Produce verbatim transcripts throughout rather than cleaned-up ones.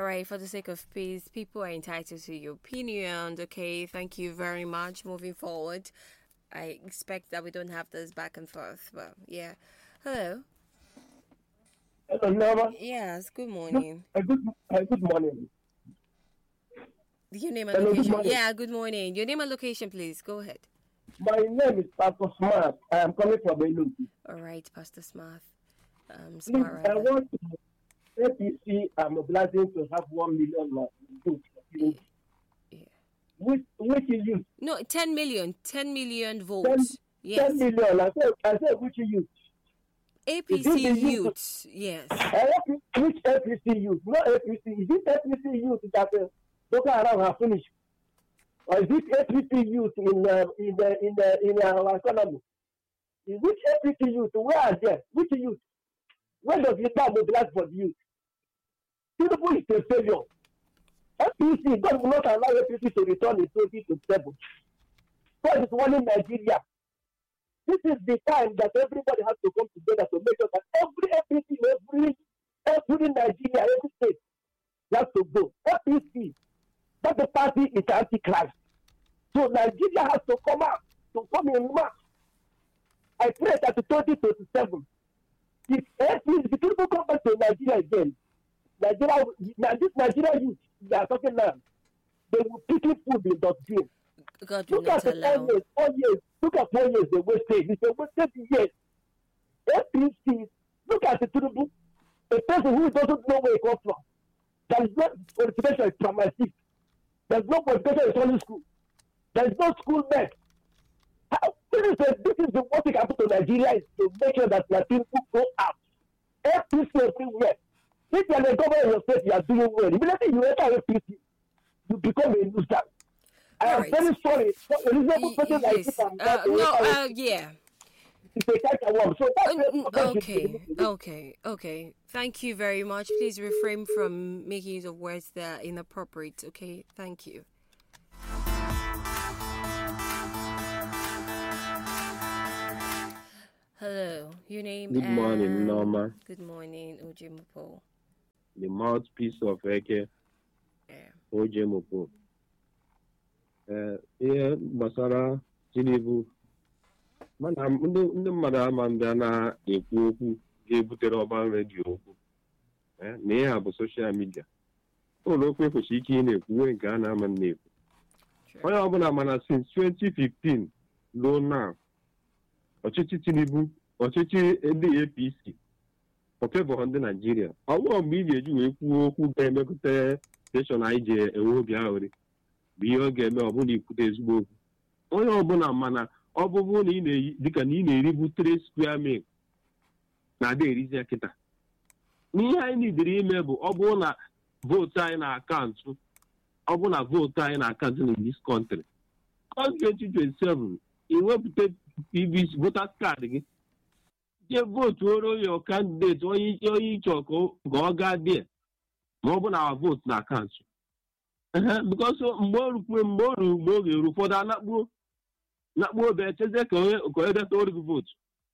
right, for the sake of peace, people are entitled to your opinion. Okay, thank you very much. Moving forward, I expect that we don't have this back and forth. But yeah, hello. Hello, Nava. Yes, good Good, morning. uh, good, uh, good morning. Your name and Hello, good location. morning. Yeah, good morning. Your name and location, please. Go ahead. My name is Pastor Smart. I am calling from Enugu. All right, Pastor Smart. Um, Please, Smart I rather. want to A P C are mobilizing to have one million youth. Yeah. yeah. Which, which youth? No, ten million. ten million ten, votes. Yes. ten million. I said, I said, which youth? A P C Is it the youth? youth. Yes. Uh, which A P C youth? Not A P C. Is it A P C youth that uh, Boko Haram have finished? Or is it A P C youth in uh, in the in the in our economy? Is which A P C youth? Where are they? Which youth? Where does Islam mobilize for the youth? Tinubu is a failure. A P C, God will not allow A P C to return in twenty twenty-seven. God is warning Nigeria. This is the time that everybody has to come together to make sure that every A P C, every, every Nigeria, every state has to go. A P C, that the party is antichrist. So Nigeria has to come out, to come in mass. I pray that in twenty twenty-seven, if A P C, if people come back to Nigeria again, Nigeria, this Nigeria youth, they are talking now, they will pick it food in dustbin. God will Look not at the allow. four years, four years, look at four years they wasted. It's a wasted years. A P C, look at the Tinubu, a person who doesn't know where he comes from. There is no qualification in primary six. There is no qualification in solid school. There is no school met. How, this, is the, this is the what thing happen to Nigeria is to make sure that their people go out. A P C everywhere. If you are the governor of your state, you are doing well. Immediately you enter A P C, you become a loser. I am right. very sorry. A reasonable person like this, I'm uh, not no, uh, yeah. It's a kind of one. So that's uh, okay, okay, okay. Thank you very much. Please refrain from making use of words that are inappropriate. Okay, thank you. Hello, your name. Good morning, and... Norma. Good morning, Ojemopo. The mouthpiece of Eke, yeah. Ojemopo. Uh, ihe gbasara Tinubu, mana ndị mmadụ ama ndị na-ekwu okwu ga-ebutere ọba redio okwu na ihe a bụ soshal midia. Ụlọ okwu ekwesịrị ike ị na-ekwu nke a na-ama na-ekwu. Onye ọbụla mana since twenty fifteen ruo now, ọchịchị Tinubu, ọchịchị ndị A P C, ọfebọrọ ndị Nigeria. Ọ bụrụ mgbe ị ga-eji wee kwuo okwu ga-emepụta steshọn anyị ji enwe obi aghụrị bụ ihe ọ ga-eme ọbụla ikwute ezigbo okwu. Onye ọbụla mana ọ bụbụ na ị na-eyi dịka na ị na-eribu three square mil na-ada erizi kịta. N'ihe anyị nidere ime bụ ọ bụrụ na vootu anyị na akaụntụ ọ bụrụ na vootu anyị na akaụntụ na this country on twenty twenty-seven iwepụta P V C voters card gị jee vootu oro your candidate onye onye ịchọ ka ọ gaa dị ma ọ bụ na vootu na akaụntụ. Because mgbe o rukwe mgbe o ru mgbe oge eru ụfọdụ anakpuo nakpuo obe echeze ka onye deta oru vootu.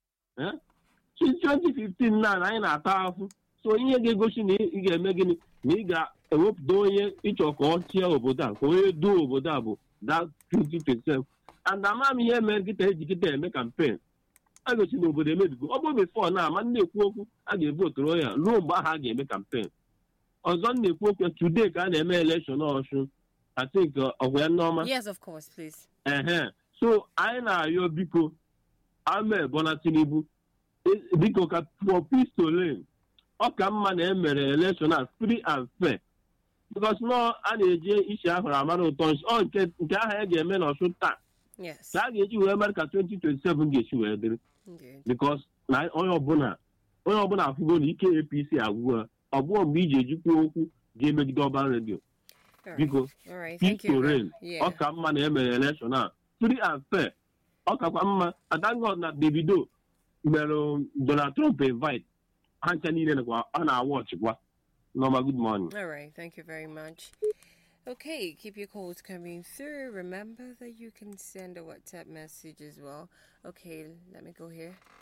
Since twenty fifteen na anyị na-ata ahụhụ. So ihe ga-egosi na ị ga-eme gịnị na ị ga-ewepụta onye ịchọ ka ọ chịa obodo a ka onye duo obodo a bụ that twenty twenty-seven. And ama m ihe mere nkịta eji kịta eme kampen a gosi na obodo emebigo ọ bụ before na ama na-ekwu okwu a ga-evoturu ya ruo mgbe ahụ a ga-eme kampen. Ọzọ na-ekwu okwu today ka a na-eme election Ọshụn. I think ọgwa ya Nneọma. Yes, of course, please. Ehe. So anyị na-arịọ biko Ahmed Bola Tinubu biko ka for peace to reign. Ọ ka mma na emere election as free and fair. Because no a na-eji isi ahụrụ amara ụtọ ọ nke nke ahụ ya ga-eme n'Ọshụn taa. Yes. Ka a ga-eji wee mere ka twenty twenty-seven ga-esi wee dịrị. Because na onye ọbụla onye ọbụla afụgo na ike A P C agwụ ọ bụọ mgbe iji ejikwa okwu ga-emegide ọba redio. Biko peace to reign. Ọ ka mma na emere election a free and fair. Ọ kakwa mma Adangod na Davido mere Donald Trump invite ha ncha niile nakwa ọ na-awọchị kwa. Norma, good morning. All right, thank you very much. Okay, keep your calls coming through. Remember that you can send a WhatsApp message as well. Okay, let me go here.